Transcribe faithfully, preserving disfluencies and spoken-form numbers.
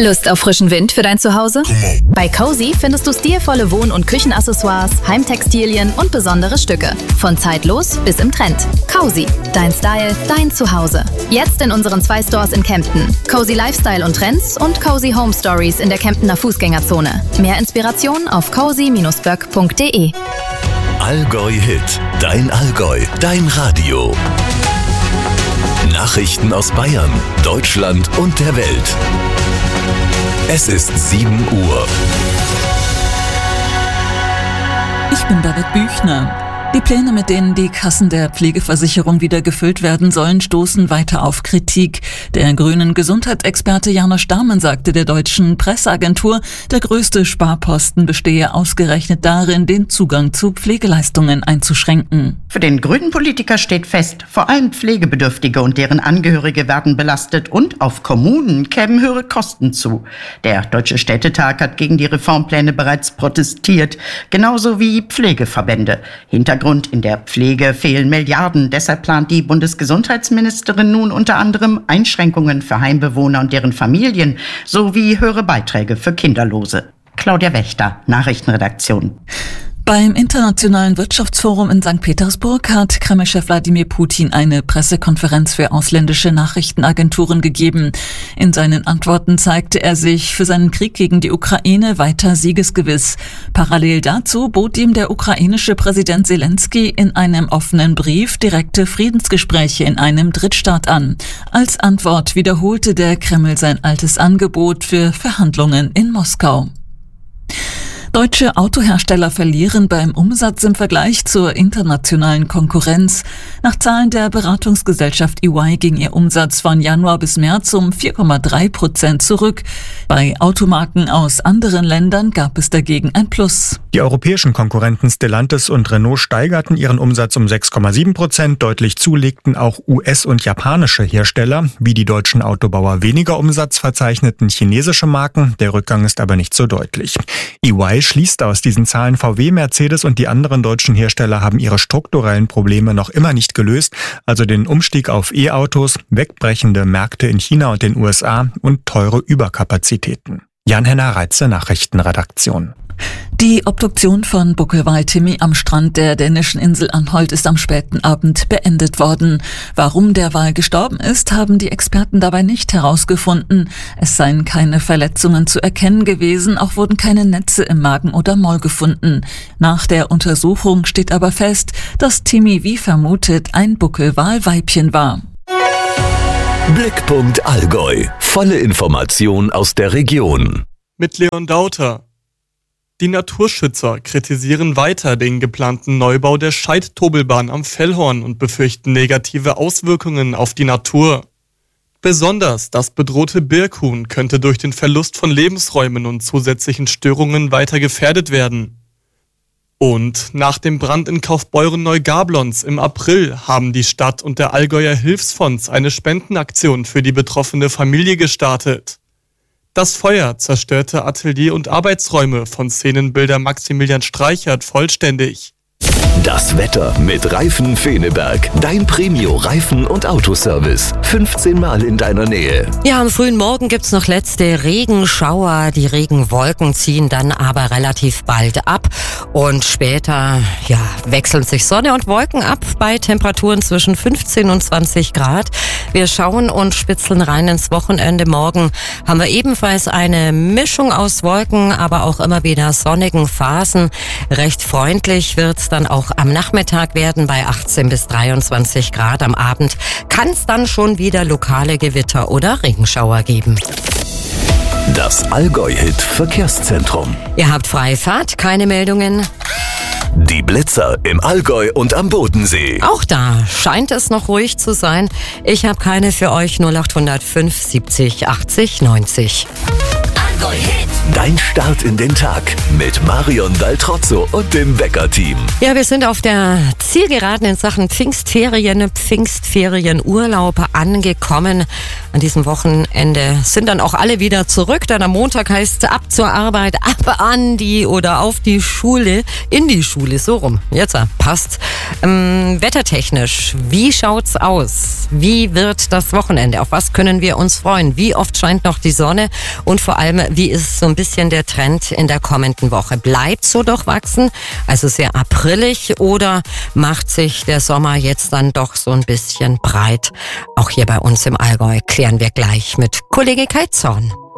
Lust auf frischen Wind für dein Zuhause? Bei Cozy findest du stilvolle Wohn- und Küchenaccessoires, Heimtextilien und besondere Stücke. Von zeitlos bis im Trend. Cozy, dein Style, dein Zuhause. Jetzt in unseren zwei Stores in Kempten. Cozy Lifestyle und Trends und Cozy Home Stories in der Kemptener Fußgängerzone. Mehr Inspiration auf cozy Bindestrich böck punkt de. Allgäu Hit, dein Allgäu, dein Radio. Nachrichten aus Bayern, Deutschland und der Welt. Es ist sieben Uhr. Ich bin David Büchner. Die Pläne, mit denen die Kassen der Pflegeversicherung wieder gefüllt werden sollen, stoßen weiter auf Kritik. Der grünen Gesundheitsexperte Janosch Dahmen sagte der deutschen Presseagentur, der größte Sparposten bestehe ausgerechnet darin, den Zugang zu Pflegeleistungen einzuschränken. Für den grünen Politiker steht fest, vor allem Pflegebedürftige und deren Angehörige werden belastet und auf Kommunen kämen höhere Kosten zu. Der Deutsche Städtetag hat gegen die Reformpläne bereits protestiert, genauso wie Pflegeverbände. Hintergrund in der Pflege fehlen Milliarden. Deshalb plant die Bundesgesundheitsministerin nun unter anderem Einschränkungen für Heimbewohner und deren Familien sowie höhere Beiträge für Kinderlose. Claudia Wächter, Nachrichtenredaktion. Beim Internationalen Wirtschaftsforum in Sankt Petersburg hat Kreml-Chef Wladimir Putin eine Pressekonferenz für ausländische Nachrichtenagenturen gegeben. In seinen Antworten zeigte er sich für seinen Krieg gegen die Ukraine weiter siegesgewiss. Parallel dazu bot ihm der ukrainische Präsident Zelensky in einem offenen Brief direkte Friedensgespräche in einem Drittstaat an. Als Antwort wiederholte der Kreml sein altes Angebot für Verhandlungen in Moskau. Deutsche Autohersteller verlieren beim Umsatz im Vergleich zur internationalen Konkurrenz. Nach Zahlen der Beratungsgesellschaft E Y ging ihr Umsatz von Januar bis März um vier Komma drei Prozent zurück. Bei Automarken aus anderen Ländern gab es dagegen ein Plus. Die europäischen Konkurrenten Stellantis und Renault steigerten ihren Umsatz um sechs Komma sieben Prozent. Deutlich zulegten auch U S- und japanische Hersteller. Wie die deutschen Autobauer weniger Umsatz verzeichneten chinesische Marken. Der Rückgang ist aber nicht so deutlich. E Y schließt aus diesen Zahlen, V W, Mercedes und die anderen deutschen Hersteller haben ihre strukturellen Probleme noch immer nicht gelöst, also den Umstieg auf E-Autos, wegbrechende Märkte in China und den U S A und teure Überkapazitäten. Jan-Henner Reitze, Nachrichtenredaktion. Die Obduktion von Buckelwal Timmy am Strand der dänischen Insel Anholt ist am späten Abend beendet worden. Warum der Wal gestorben ist, haben die Experten dabei nicht herausgefunden. Es seien keine Verletzungen zu erkennen gewesen, auch wurden keine Netze im Magen oder Maul gefunden. Nach der Untersuchung steht aber fest, dass Timmy wie vermutet ein Buckelwal-Weibchen war. Blickpunkt Allgäu. Volle Information aus der Region. Mit Leon Dauter. Die Naturschützer kritisieren weiter den geplanten Neubau der Scheid-Tobelbahn am Fellhorn und befürchten negative Auswirkungen auf die Natur. Besonders das bedrohte Birkhuhn könnte durch den Verlust von Lebensräumen und zusätzlichen Störungen weiter gefährdet werden. Und nach dem Brand in Kaufbeuren-Neugablonz im April haben die Stadt und der Allgäuer Hilfsfonds eine Spendenaktion für die betroffene Familie gestartet. Das Feuer zerstörte Atelier- und Arbeitsräume von Szenenbilder Maximilian Streichert vollständig. Das Wetter mit Reifen Feneberg. Dein Premio-Reifen- und Autoservice. fünfzehn Mal in deiner Nähe. Ja, am frühen Morgen gibt's noch letzte Regenschauer. Die Regenwolken ziehen dann aber relativ bald ab. Und später, ja, wechseln sich Sonne und Wolken ab bei Temperaturen zwischen fünfzehn und zwanzig Grad. Wir schauen und spitzeln rein ins Wochenende. Morgen haben wir ebenfalls eine Mischung aus Wolken, aber auch immer wieder sonnigen Phasen. Recht freundlich wird's dann auch am Nachmittag werden bei achtzehn bis dreiundzwanzig Grad. Am Abend kann es dann schon wieder lokale Gewitter oder Regenschauer geben. Das Allgäu-Hit Verkehrszentrum. Ihr habt freie Fahrt, keine Meldungen. Die Blitzer im Allgäu und am Bodensee. Auch da scheint es noch ruhig zu sein. Ich habe keine für euch. null acht null null fünf siebzig achtzig neunzig. Allgäu-Hit. Dein Start in den Tag mit Marion Daltrozzo und dem Wecker-Team. Ja, wir sind auf der Zielgeraden in Sachen Pfingstferien, Pfingstferienurlaub angekommen. An diesem Wochenende sind dann auch alle wieder zurück. Dann am Montag heißt es ab zur Arbeit, ab an die oder auf die Schule, in die Schule, so rum. Jetzt passt. Ähm, wettertechnisch, wie schaut's aus? Wie wird das Wochenende? Auf was können wir uns freuen? Wie oft scheint noch die Sonne? Und vor allem, wie ist so ein bisschen der Trend in der kommenden Woche? Bleibt so durchwachsen, also sehr aprillig, oder macht sich der Sommer jetzt dann doch so ein bisschen breit? Auch hier bei uns im Allgäu klären wir gleich mit Kollege Kai Zorn.